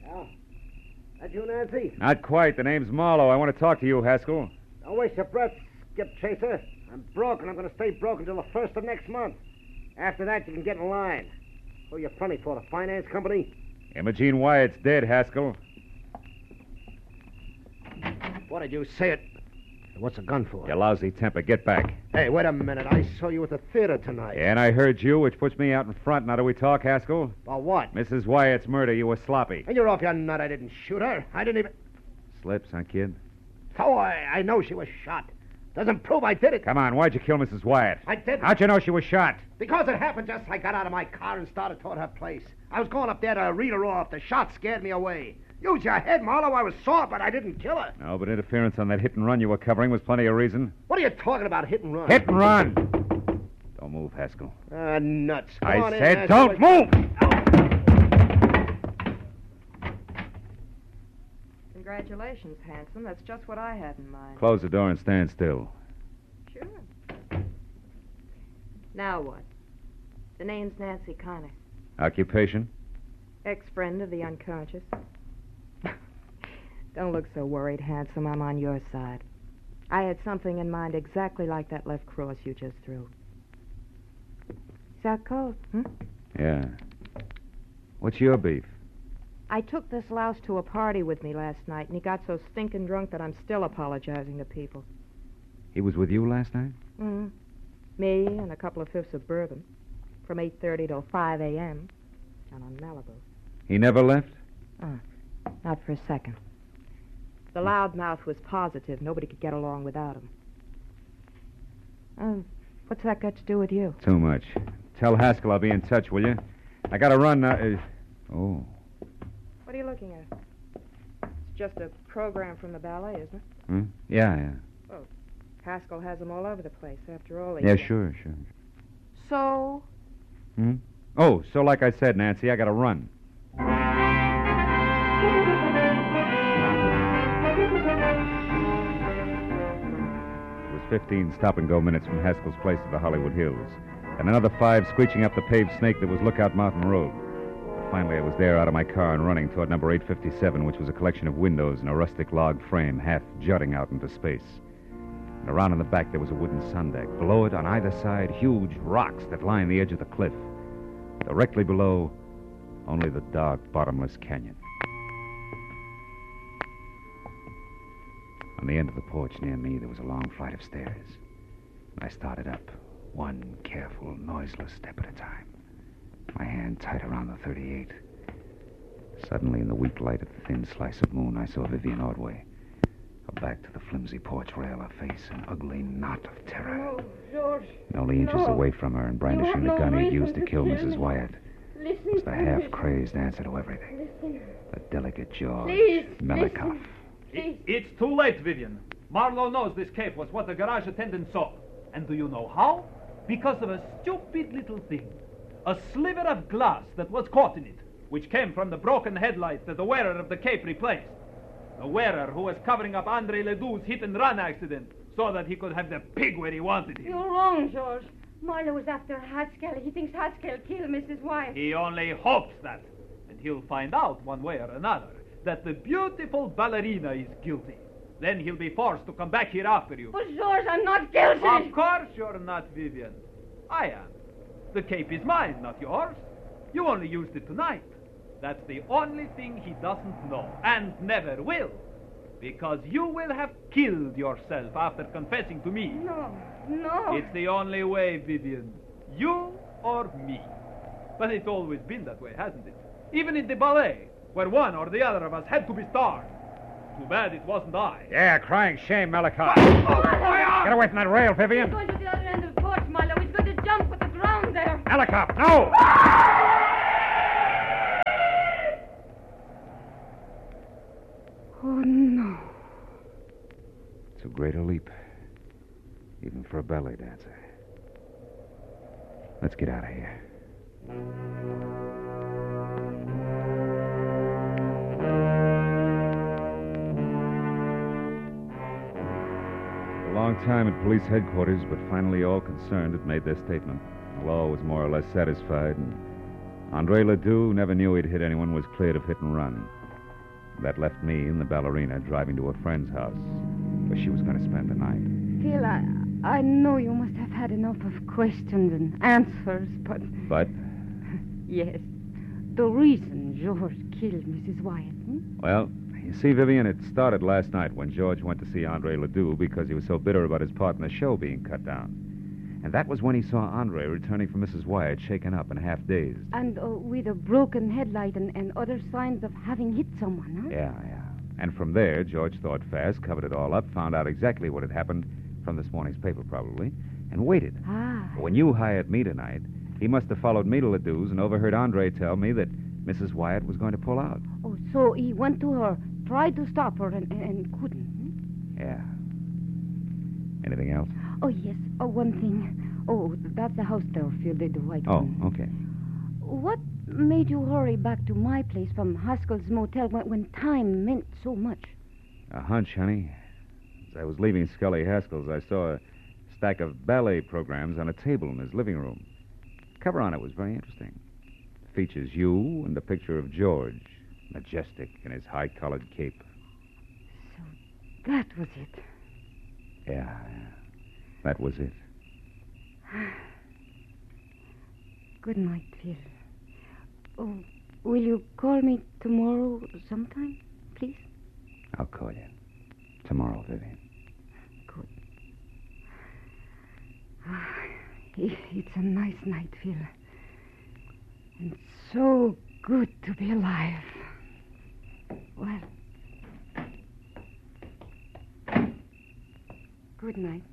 Well, that you, Nancy? Not quite. The name's Marlowe. I want to talk to you, Haskell. Don't waste your breath, Skip Chaser. I'm broke, and I'm going to stay broke until the 1st of next month. After that, you can get in line. Who are you fronting for, the finance company? Imogene Wyatt's dead, Haskell. What did you say it? What's a gun for? You lousy temper. Get back. Hey, wait a minute. I saw you at the theater tonight. And I heard you, which puts me out in front. Now do we talk, Haskell? About what? Mrs. Wyatt's murder. You were sloppy. And you're off your nut. I didn't shoot her. I didn't even... Slips, huh, kid? So I know she was shot. Doesn't prove I did it. Come on, why'd you kill Mrs. Wyatt? I didn't. How'd you know she was shot? Because it happened just as I got out of my car and started toward her place. I was going up there to read her off. The shot scared me away. Use your head, Marlowe. I was sore, but I didn't kill her. No, but interference on that hit and run you were covering was plenty of reason. What are you talking about, hit and run? Hit and run! Don't move, Haskell. Nuts. Come I on said in, don't move! Congratulations, handsome. That's just what I had in mind. Close the door and stand still. Sure. Now what? The name's Nancy Connor. Occupation? Ex-friend of the unconscious. Don't look so worried, handsome. I'm on your side. I had something in mind exactly like that left cross you just threw. Is that cold, Yeah. What's your beef? I took this louse to a party with me last night, and he got so stinking drunk that I'm still apologizing to people. He was with you last night? Mm-hmm. Me and a couple of fifths of bourbon. From 8:30 till 5 a.m. And on Malibu. He never left? Not for a second. The loudmouth was positive. Nobody could get along without him. What's that got to do with you? Too much. Tell Haskell I'll be in touch, will you? I gotta run now. Oh. What are you looking at? It's just a program from the ballet, isn't it? Hmm? Yeah. Well, Haskell has them all over the place, after all. Yeah, sure. So? Hmm? Oh, so like I said, Nancy, I gotta run. It was 15 stop-and-go minutes from Haskell's place to the Hollywood Hills, and another 5 screeching up the paved snake that was Lookout Mountain Road. But finally, I was there out of my car and running toward number 857, which was a collection of windows and a rustic log frame half jutting out into space. And around in the back, there was a wooden sun deck. Below it, on either side, huge rocks that lined the edge of the cliff. Directly below, only the dark, bottomless canyon. On the end of the porch near me, there was a long flight of stairs. And I started up, one careful, noiseless step at a time. My hand tight around the .38. Suddenly, in the weak light of the thin slice of moon, I saw Vivian Ordway. Her back to the flimsy porch rail, her face an ugly knot of terror. No, George. And only inches away from her and brandishing the gun he'd used to kill Mrs. Wyatt was the half-crazed answer to everything. The delicate jaw, Melikov. It's too late, Vivian. Marlowe knows this cape was what the garage attendant saw. And do you know how? Because of a stupid little thing. A sliver of glass that was caught in it, which came from the broken headlight that the wearer of the cape replaced. The wearer who was covering up Andre Ledoux's hit-and-run accident so that he could have the pig where he wanted him. You're wrong, George. Marlowe was after Haskell. He thinks Haskell killed Mrs. Wyatt. He only hopes that. And he'll find out one way or another that the beautiful ballerina is guilty. Then he'll be forced to come back here after you. But, George, I'm not guilty. Of course you're not, Vivian. I am. The cape is mine, not yours. You only used it tonight. That's the only thing he doesn't know, and never will. Because you will have killed yourself after confessing to me. No. It's the only way, Vivian. You or me. But it's always been that way, hasn't it? Even in the ballet, where one or the other of us had to be starved. Too bad it wasn't I. Yeah, crying shame, Melikov. Get away from that rail, Vivian. He's going to the other end of the porch, Marlowe. He's going to jump with the ground there. Melikov, no! Oh, no. Too great a leap. Even for a ballet dancer. Let's get out of here. A long time at police headquarters, but finally all concerned had made their statement. The law was more or less satisfied, and Andre Ledoux never knew he'd hit anyone, was cleared of hit and run. That left me and the ballerina driving to a friend's house where she was going to spend the night. Phil, I know you must have had enough of questions and answers, but... But? Yes. The reason George killed Mrs. Wyatt, Well, you see, Vivian, it started last night when George went to see Andre Ledoux because he was so bitter about his part in the show being cut down. And that was when he saw Andre returning from Mrs. Wyatt, shaken up and half-dazed. And with a broken headlight and other signs of having hit someone, huh? Yeah. And from there, George thought fast, covered it all up, found out exactly what had happened from this morning's paper, probably, and waited. When you hired me tonight, he must have followed me to Ledoux's and overheard Andre tell me that Mrs. Wyatt was going to pull out. Oh, so he went to her, tried to stop her, and couldn't. Yeah. Anything else? Oh, yes. Oh, one thing. Oh, that's the house there, Phil, the white one. Oh, okay. What made you hurry back to my place from Haskell's motel when time meant so much? A hunch, honey. As I was leaving Scully Haskell's, I saw a stack of ballet programs on a table in his living room. The cover on it was very interesting. It features you and the picture of George, majestic in his high-collared cape. So that was it. Yeah. That was it. Good night, Phil. Oh, will you call me tomorrow sometime, please? I'll call you. Tomorrow, Vivian. Good. It's a nice night, Phil. And so good to be alive. Well, good night.